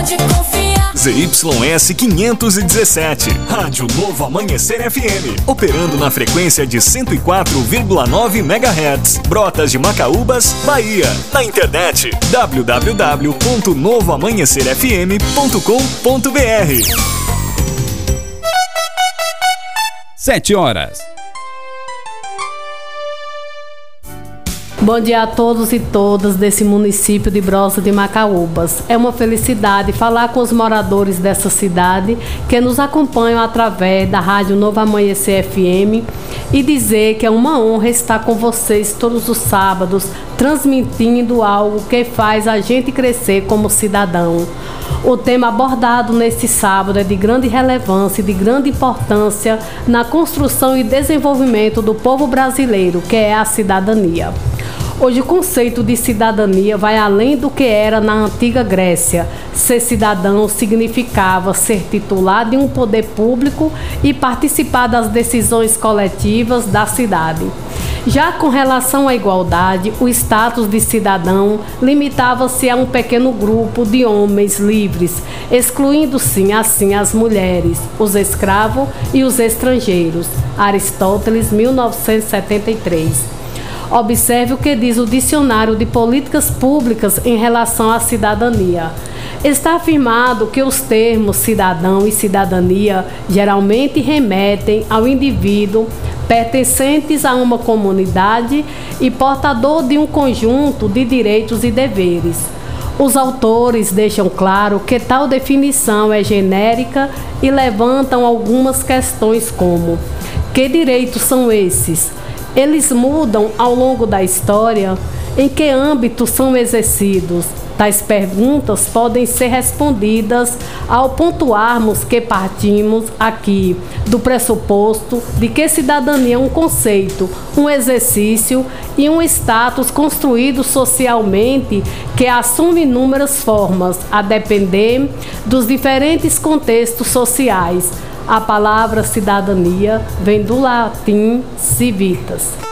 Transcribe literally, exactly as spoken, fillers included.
pode confiar. Z Y S quinhentos e dezessete, Rádio Novo Amanhecer F M, operando na frequência de cento e quatro vírgula nove megahertz, Brotas de Macaúbas, Bahia. Na internet w w w ponto novo amanhecer f m ponto com ponto b r. Sete horas. Bom dia a todos e todas desse município de Brotas de Macaúbas. É uma felicidade falar com os moradores dessa cidade que nos acompanham através da Rádio Novo Amanhecer F M e dizer que é uma honra estar com vocês todos os sábados, transmitindo algo que faz a gente crescer como cidadão. O tema abordado neste sábado é de grande relevância e de grande importância na construção e desenvolvimento do povo brasileiro, que é a cidadania. Hoje o conceito de cidadania vai além do que era na antiga Grécia. Ser cidadão significava ser titular de um poder público e participar das decisões coletivas da cidade. Já com relação à igualdade, o status de cidadão limitava-se a um pequeno grupo de homens livres, excluindo-se assim as mulheres, os escravos e os estrangeiros. Aristóteles, mil novecentos e setenta e três. Observe o que diz o Dicionário de Políticas Públicas em relação à cidadania. Está afirmado que os termos cidadão e cidadania geralmente remetem ao indivíduo pertencentes a uma comunidade e portador de um conjunto de direitos e deveres. Os autores deixam claro que tal definição é genérica e levantam algumas questões como: que direitos são esses? Eles mudam ao longo da história? Em que âmbito são exercidos? Tais perguntas podem ser respondidas ao pontuarmos que partimos aqui do pressuposto de que cidadania é um conceito, um exercício e um status construído socialmente que assume inúmeras formas, a depender dos diferentes contextos sociais. A palavra cidadania vem do latim civitas.